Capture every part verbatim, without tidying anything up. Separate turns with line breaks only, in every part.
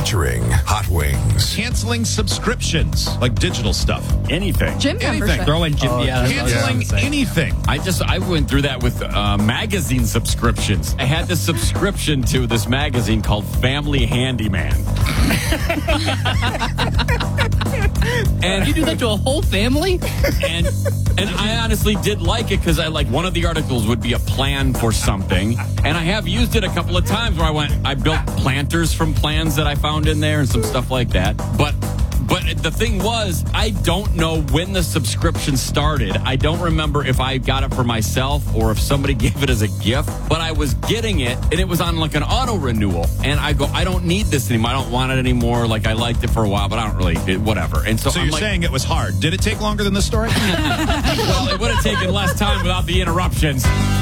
featuring Hot Wings.
Canceling subscriptions, like digital stuff.
Anything.
Gym
Anything.
membership.
Throwing gym.
Oh,
yeah,
Canceling
yeah.
anything.
I just I went through that with uh, magazine subscriptions. I had this subscription to this magazine called Family Handyman. And
You do that to a whole family?
and and I honestly did like it because I like one of the articles would be a plan for something, and I have used it a couple of times where I went I built planters from plans that I found in there and some stuff like that. But but the thing was, I don't know when the subscription started. I don't remember if I got it for myself or if somebody gave it as a gift, but I was getting it and it was on like an auto renewal, and I go I don't need this anymore. I don't want it anymore. Like I liked it for a while, but I don't really it, whatever. And so,
So
I'm
you're
like,
saying it was hard. Did it take longer than this story?
well, it would have taken less time without the interruptions.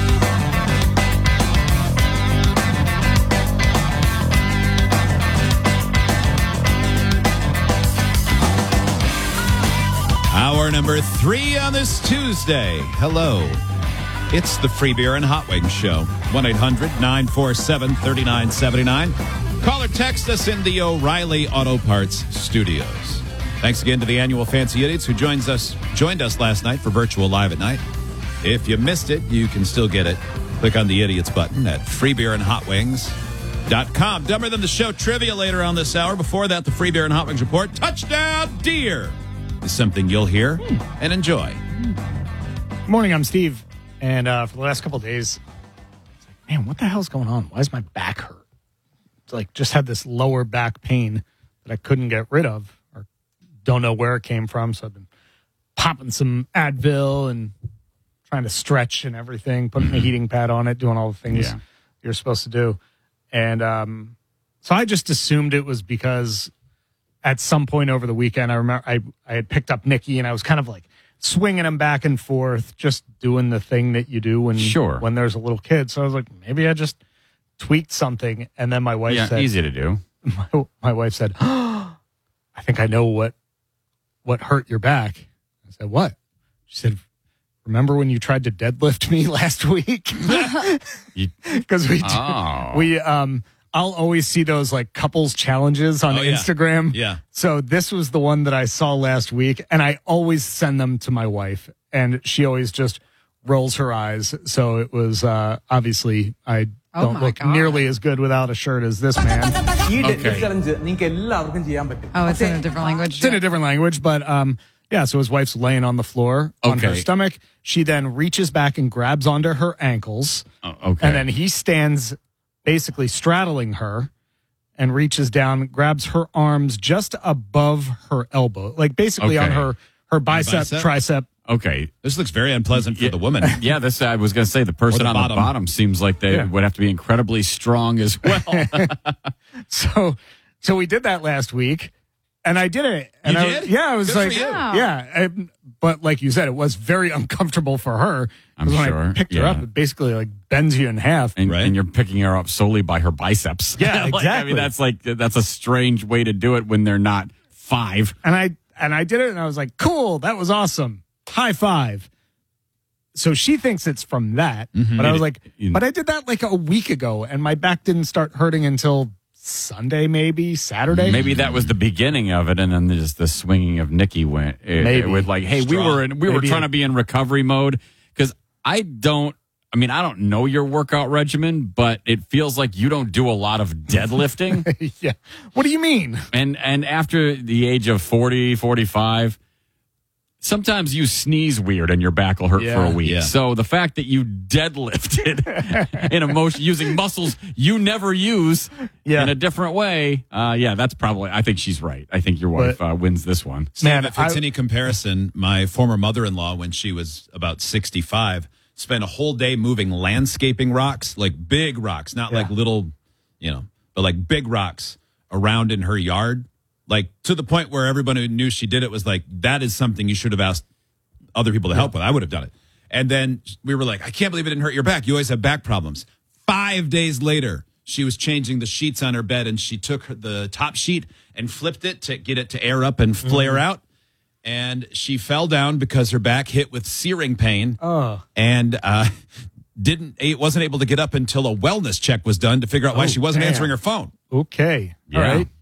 Hour number three on this Tuesday. Hello. It's the Free Beer and Hot Wings Show. one eight hundred nine four seven three nine seven nine. Call or text us in the O'Reilly Auto Parts studios. Thanks again to the annual Fancy Idiots who joins us, joined us last night for Virtual Live at Night. If you missed it, you can still get it. Click on the Idiots button at free beer and hot wings dot com. Dumber Than the Show trivia later on this hour. Before that, the Free Beer and Hot Wings Report. Touchdown Deer is something you'll hear and enjoy.
Good morning, I'm Steve. And uh, for the last couple of days, it's like, man, what the hell's going on? Why does my back hurt? It's like just had this lower back pain that I couldn't get rid of or don't know where it came from. So I've been popping some Advil and trying to stretch and everything, putting a heating pad on it, doing all the things
Yeah.
you're supposed to do. And um, so I just assumed it was because at some point over the weekend, I remember I, I had picked up Nikki and I was kind of like swinging him back and forth, just doing the thing that you do when
Sure.
when there's a little kid. So I was like, maybe I just tweaked something. And then my wife
Yeah,
said,
easy to do.
My, my wife said, oh, I think I know what what hurt your back. I said, what? She said, remember when you tried to deadlift me last week?
You-
Because we do-
Oh.
we um I'll always see those like couples challenges on
Oh, yeah.
Instagram.
Yeah.
So this was the one that I saw last week, and I always send them to my wife, and she always just rolls her eyes. So it was uh, obviously I
Oh
don't
my
look
God.
nearly as good without a shirt as this man.
Oh, it's in a different language.
It's in a different language, but um, yeah. So his wife's laying on the floor on her
Okay.
stomach. She then reaches back and grabs onto her ankles,
Oh, okay.
and then he stands basically straddling her and reaches down, grabs her arms just above her elbow, like basically on
Okay.
her her bicep,
bicep?
tricep.
okay.
This looks very unpleasant for
Yeah.
the woman.
Yeah, this I was going to say the person
Or the
on
bottom.
the bottom seems like they
Yeah.
would have to be incredibly strong as well.
So, so we did that last week, and I did it. And
You
I,
did?
Yeah, I was
Good for
like,
you.
yeah. I, but like you said, it was very uncomfortable for her. 'Cause
I'm
when I
sure,
picked her
yeah.
up, it basically like bends you in half.
and,
Right.
and you're picking her up solely by her biceps.
Yeah,
Like, I
exactly.
mean, that's like that's a strange way to do it when they're not five.
And I and I did it, and I was like, "Cool, that was awesome, high five." So she thinks it's from that, but I was like,
You-
"But I did that like a week ago, and my back didn't start hurting until Sunday, maybe Saturday."
Maybe that was the beginning of it, and then just the swinging of Nikki went it,
Maybe.
it with like, hey, we
Strong.
were in, we were
Maybe
trying
it-
to be in recovery mode because I don't. I mean, I don't know your workout regimen, but it feels like you don't do a lot of deadlifting.
yeah. What do you mean?
and and after the age of forty, forty-five, sometimes you sneeze weird and your back will hurt for
Yeah.
a week.
Yeah.
So the fact that you deadlifted in a motion using muscles you never use
Yeah.
in a different way, uh, yeah, that's probably. I think she's right. I think your wife
But-
uh, wins this one.
Man,
if it's
I-
any comparison, my former mother-in-law, when she was about sixty-five, spent a whole day moving landscaping rocks, like big rocks, not like
Yeah.
little, you know, but like big rocks around in her yard, like to the point where everyone who knew she did it was like, that is something you should have asked other people to help with. I would have done it. And then we were like, I can't believe it didn't hurt your back. You always have back problems. Five days later, she was changing the sheets on her bed, and she took her, the top sheet and flipped it to get it to air up and flare out. And she fell down because her back hit with searing pain.
Oh.
And uh, didn't it wasn't able to get up until a wellness check was done to figure out why
Oh,
she wasn't
damn.
answering her phone.
Okay.
Yeah.
All right.